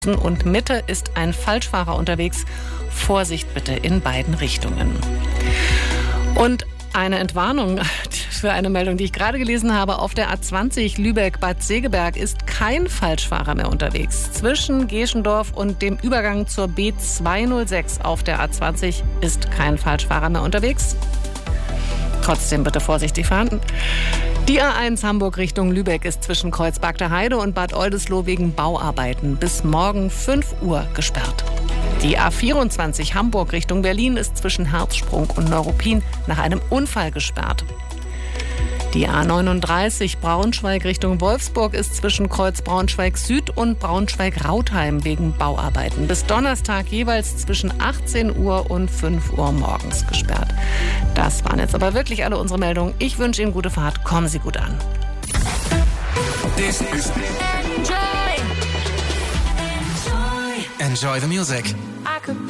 und Mitte ist ein Falschfahrer unterwegs. Vorsicht bitte in beiden Richtungen. Und eine Entwarnung für eine Meldung, die ich gerade gelesen habe. Auf der A20 Lübeck-Bad Segeberg ist kein Falschfahrer mehr unterwegs. Zwischen Geschendorf und dem Übergang zur B206 auf der A20 ist kein Falschfahrer mehr unterwegs. Trotzdem bitte vorsichtig fahren. Die A1 Hamburg Richtung Lübeck ist zwischen Kreuzberg Heide und Bad Oldesloe wegen Bauarbeiten bis morgen 5 Uhr gesperrt. Die A24 Hamburg Richtung Berlin ist zwischen Herzsprung und Neuruppin nach einem Unfall gesperrt. Die A39 Braunschweig Richtung Wolfsburg ist zwischen Kreuz Braunschweig Süd und Braunschweig-Rautheim wegen Bauarbeiten bis Donnerstag jeweils zwischen 18 Uhr und 5 Uhr morgens gesperrt. Das waren jetzt aber wirklich alle unsere Meldungen. Ich wünsche Ihnen gute Fahrt. Kommen Sie gut an. This is Enjoy the music.